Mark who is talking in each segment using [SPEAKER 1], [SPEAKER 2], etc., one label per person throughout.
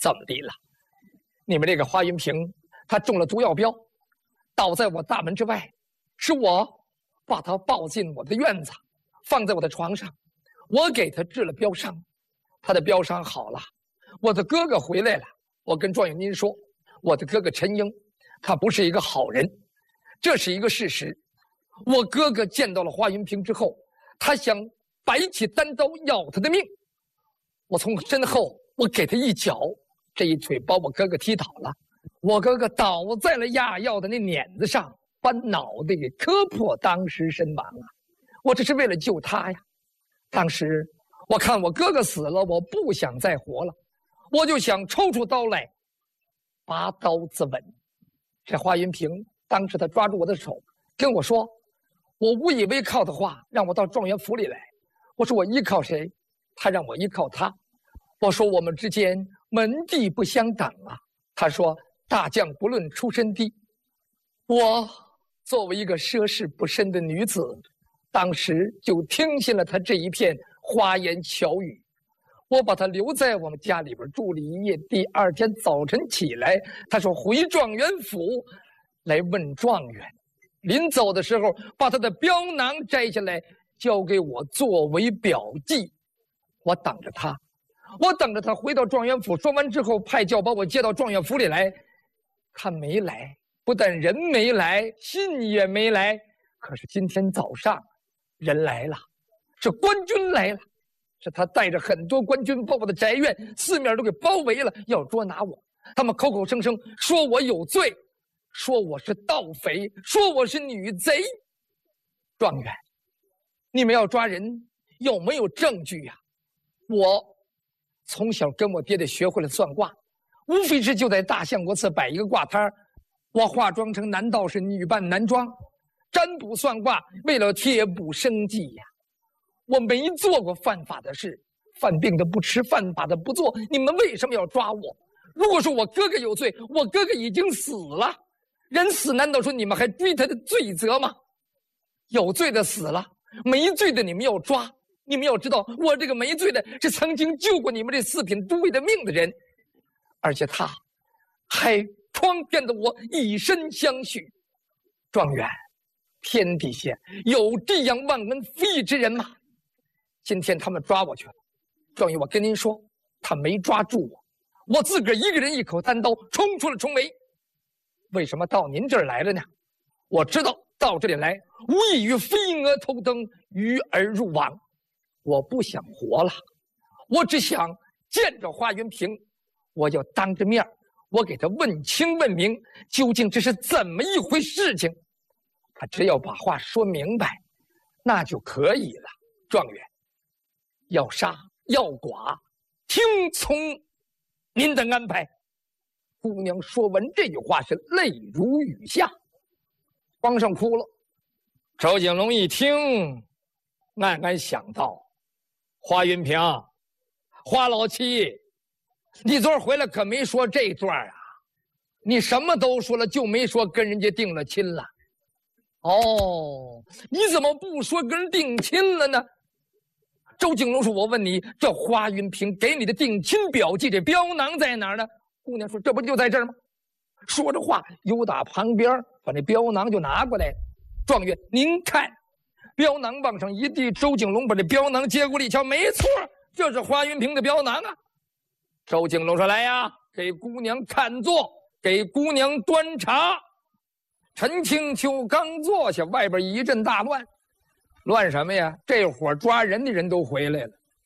[SPEAKER 1] 怎么的了？你们这个花云平，他中了毒药镖，倒在我大门之外，是我把他抱进我的院子，放在我的床上，我给他治了镖伤，他的镖伤好了。我的哥哥回来了，我跟状元您说，我的哥哥陈英，他不是一个好人，这是一个事实。我哥哥见到了花云平之后，他想摆起单刀要他的命，我从身后我给他一脚，这一腿把我哥哥踢倒了，我哥哥倒在了压药的那碾子上，把脑袋给磕破，当时身亡啊！我这是为了救他呀。当时我看我哥哥死了，我不想再活了，我就想抽出刀来拔刀自刎。这花云平当时他抓住我的手跟我说，我无以为靠的话让我到状元府里来。我说我依靠谁？他让我依靠他。我说我们之间门第不相等啊。他说大将不论出身低，我作为一个涉世不深的女子，当时就听信了他这一片花言巧语。我把他留在我们家里边住了一夜，第二天早晨起来，他说回状元府来问状元，临走的时候把他的镖囊摘下来交给我作为表记。我等着他回到状元府，说完之后派轿把我接到状元府里来。他没来，不但人没来，信也没来。可是今天早上人来了，是官军来了，是他带着很多官军把我的宅院四面都给包围了，要捉拿我。他们口口声声说我有罪，说我是盗匪，说我是女贼。状元，你们要抓人有没有证据呀？我从小跟我爹爹学会了算卦，无非是就在大相国寺摆一个卦摊，我化妆成男道士，女扮男装，占卜算卦，为了贴补生计呀。我没做过犯法的事，犯病的不吃，犯法的不做，你们为什么要抓我？如果说我哥哥有罪，我哥哥已经死了，人死难道说你们还追他的罪责吗？有罪的死了，没罪的你们要抓。你们要知道，我这个没罪的是曾经救过你们这四品都尉的命的人，而且他还诓骗得我以身相许。状元，天底下有这样忘恩负义之人吗？今天他们抓我去了，状元，我跟您说，他没抓住我，我自个儿一个人一口单刀冲出了重围。为什么到您这儿来了呢？我知道到这里来无异于飞蛾偷灯，鱼儿入网。我不想活了，我只想见着花云平，我要当着面我给他问清问明，究竟这是怎么一回事情。他只要把话说明白，那就可以了。状元，要杀要剐，听从您的安排。姑娘说完这句话是泪如雨下，皇上哭了。周景龙一听，暗暗想到，花云平，花老七，你昨儿回来可没说这段啊，你什么都说了，就没说跟人家定了亲了。哦，你怎么不说跟人定亲了呢？周景龙说，我问你，这花云平给你的定亲表记，这镖囊在哪儿呢？姑娘说，这不就在这儿吗？说着话，由打旁边把那镖囊就拿过来了。状元，您看，镖囊往上一递，周景龙把这镖囊接过来一瞧，没错，这是花云平的镖囊啊。周景龙说，来呀，给姑娘看座，给姑娘端茶。陈清秋刚坐下，外边一阵大乱。乱什么呀？这会儿抓人的人都回来了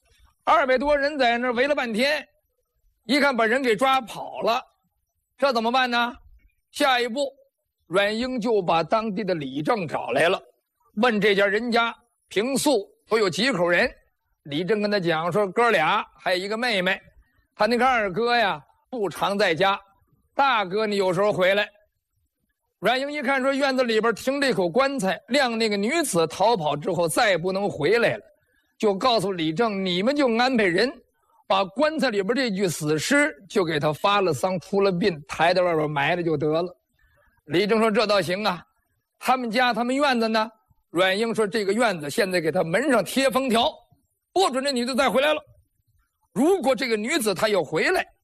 [SPEAKER 1] ，200多人在那儿围了半天，一看把人给抓跑了，这怎么办呢？下一步阮英就把当地的李正找来了，问这家人家平素都有几口人。李正跟他讲说，哥俩还有一个妹妹，他那个二哥呀不常在家，大哥你有时候回来。阮英一看说，院子里边停着一口棺材，谅那个女子逃跑之后再也不能回来了，就告诉李正，你们就安排人把棺材里边这具死尸就给他发了丧，出了殡，抬到外边埋了就得了。李正说，这倒行啊。他们家他们院子呢？阮英说，这个院子现在给他门上贴封条，不准这女子再回来了。如果这个女子她要回来，